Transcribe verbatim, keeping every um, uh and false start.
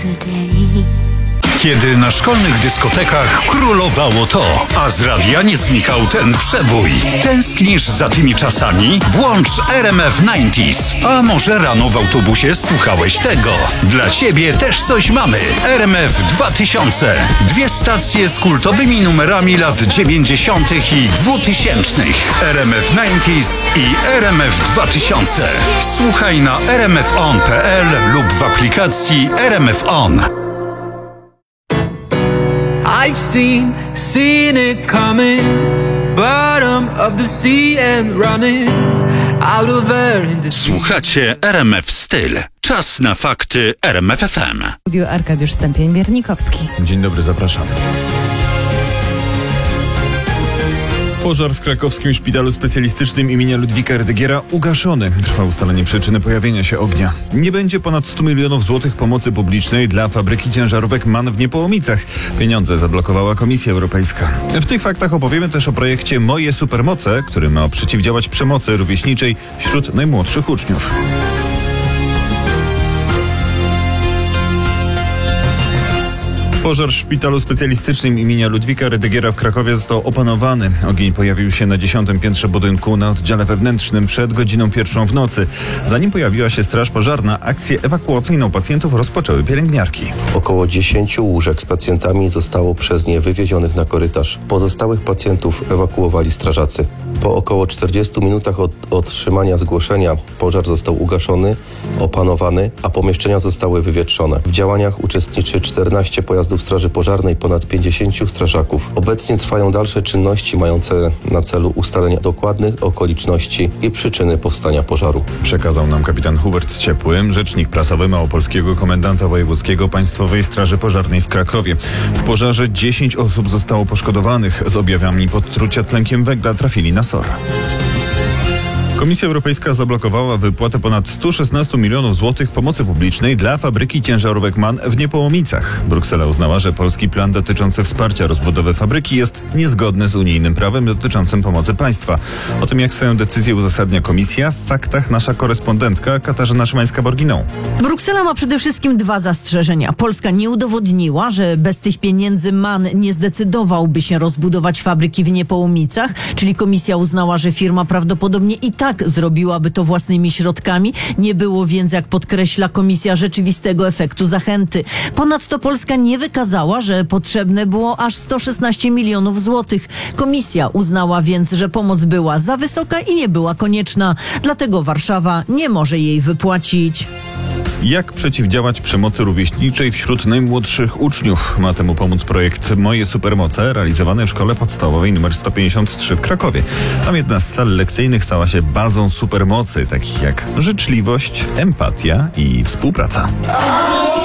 Kiedy na szkolnych dyskotekach królowało to, a z radia nie znikał ten przebój. Tęsknisz za tymi czasami? Włącz R M F dziewięćdziesiąt. A może rano w autobusie słuchałeś tego? Dla ciebie też coś mamy. R M F dwa tysiące. Dwie stacje z kultowymi numerami lat dziewięćdziesiątych i dwutysięcznych. R M F dziewięćdziesiąt i R M F dwa tysiące. Słuchaj na r m f on kropka p l lub w aplikacji R M F On. I've seen, seen it coming, bottom of the sea and running out of air in the... Słuchacie R M F Styl. Czas na fakty R M F F M. Studio Arkadiusz Stępień-Biernikowski. Dzień dobry, zapraszam. Pożar w krakowskim szpitalu specjalistycznym imienia Ludwika Rydygiera ugaszony. Trwa ustalenie przyczyny pojawienia się ognia. Nie będzie ponad stu milionów złotych pomocy publicznej dla fabryki ciężarówek MAN w Niepołomicach. Pieniądze zablokowała Komisja Europejska. W tych faktach opowiemy też o projekcie Moje Supermoce, który ma przeciwdziałać przemocy rówieśniczej wśród najmłodszych uczniów. Pożar w szpitalu specjalistycznym imienia Ludwika Rydygiera w Krakowie został opanowany. Ogień pojawił się na dziesiątym piętrze budynku na oddziale wewnętrznym przed godziną pierwszą w nocy. Zanim pojawiła się straż pożarna, akcję ewakuacyjną pacjentów rozpoczęły pielęgniarki. Około dziesięciu łóżek z pacjentami zostało przez nie wywiezionych na korytarz. Pozostałych pacjentów ewakuowali strażacy. Po około czterdziestu minutach od otrzymania zgłoszenia pożar został ugaszony, opanowany, a pomieszczenia zostały wywietrzone. W działaniach uczestniczy czternaście pojazdów straży pożarnej, ponad pięćdziesięciu strażaków. Obecnie trwają dalsze czynności mające na celu ustalenie dokładnych okoliczności i przyczyny powstania pożaru. Przekazał nam kapitan Hubert Ciepły, rzecznik prasowy małopolskiego komendanta wojewódzkiego Państwowej Straży Pożarnej w Krakowie. W pożarze dziesięć osób zostało poszkodowanych. Z objawami podtrucia tlenkiem węgla trafili na S O R. Komisja Europejska zablokowała wypłatę ponad stu szesnastu milionów złotych pomocy publicznej dla fabryki ciężarówek MAN w Niepołomicach. Bruksela uznała, że polski plan dotyczący wsparcia rozbudowy fabryki jest niezgodny z unijnym prawem dotyczącym pomocy państwa. O tym, jak swoją decyzję uzasadnia komisja, w faktach nasza korespondentka Katarzyna Szymańska-Borginą. Bruksela ma przede wszystkim dwa zastrzeżenia. Polska nie udowodniła, że bez tych pieniędzy MAN nie zdecydowałby się rozbudować fabryki w Niepołomicach, czyli komisja uznała, że firma prawdopodobnie i tak zrobiłaby to własnymi środkami. Nie było więc, jak podkreśla komisja, rzeczywistego efektu zachęty. Ponadto Polska nie wykazała, że potrzebne było aż sto szesnaście milionów złotych. Komisja uznała więc, że pomoc była za wysoka i nie była konieczna. Dlatego Warszawa nie może jej wypłacić. Jak przeciwdziałać przemocy rówieśniczej wśród najmłodszych uczniów? Ma temu pomóc projekt Moje Supermoce, realizowany w szkole podstawowej nr sto pięćdziesiąt trzy w Krakowie. Tam jedna z sal lekcyjnych stała się bazą supermocy, takich jak życzliwość, empatia i współpraca.